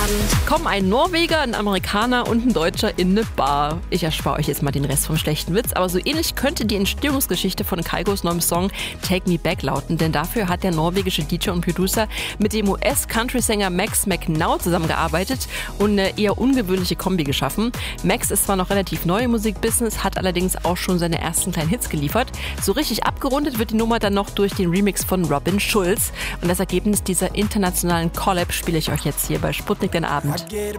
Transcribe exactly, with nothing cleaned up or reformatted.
Abend. Kommen ein Norweger, ein Amerikaner und ein Deutscher in eine Bar. Ich erspare euch jetzt mal den Rest vom schlechten Witz, aber so ähnlich könnte die Entstehungsgeschichte von Kygos neuem Song Take Me Back lauten, denn dafür hat der norwegische D J und Producer mit dem U S-Country-Sänger Max McNow zusammengearbeitet und eine eher ungewöhnliche Kombi geschaffen. Max ist zwar noch relativ neu im Musikbusiness, hat allerdings auch schon seine ersten kleinen Hits geliefert. So richtig abgerundet wird die Nummer dann noch durch den Remix von Robin Schulz. Und das Ergebnis dieser internationalen Collab spiele ich euch jetzt hier bei Sputnik den Abend.